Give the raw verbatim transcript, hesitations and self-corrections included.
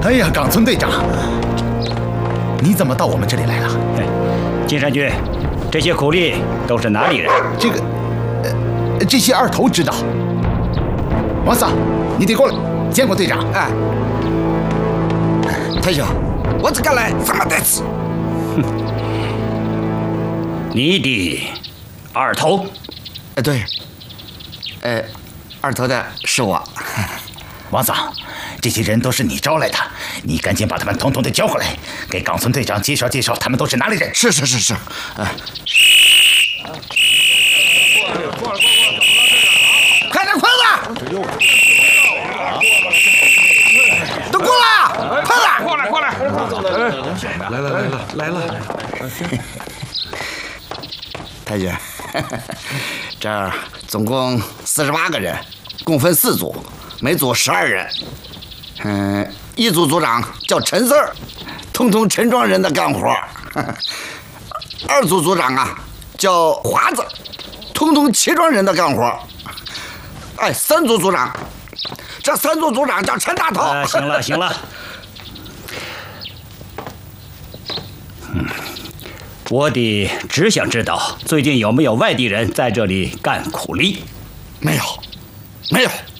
哎呀，冈村队长，你怎么到我们这里来了？ 金山君，这些苦力都是哪里人？ 这个，呃，这些二头知道。王桑，你得过来见过队长。 哎，太兄，我这个来怎么得吃？ 你的二头？ 哎，对，呃，二头的是我。 王桑，这些人都是你招来的，你赶紧把他们统统的叫回来，给冈村队长介绍介绍他们都是哪里人。 是是是是，哎。快点，快点！都过来，快点！ 过来，过来！ 来了，来了，来了！ 太君，这儿总共四十八个人，共分四组，每组十二人。嗯，一组组长叫陈四儿，通通陈庄人的干活。二组组长啊叫华子，通通齐庄人的干活。哎，三组组长，这三组组长叫陈大头。 啊，行了行了。嗯，我的只想知道最近有没有外地人在这里干苦力？ 没有，没有。